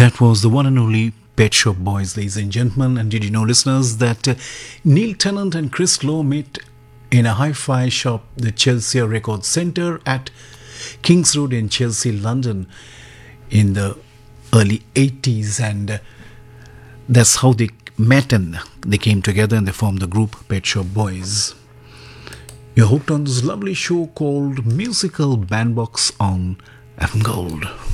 That was the one and only Pet Shop Boys, ladies and gentlemen. And did you know, listeners, that Neil Tennant and Chris Lowe met in a hi-fi shop, the Chelsea Record Centre at Kings Road in Chelsea, London, in the early 80s. And that's how they met, and they came together and they formed the group Pet Shop Boys. You're hooked on this lovely show called Musical Bandbox on FM Gold.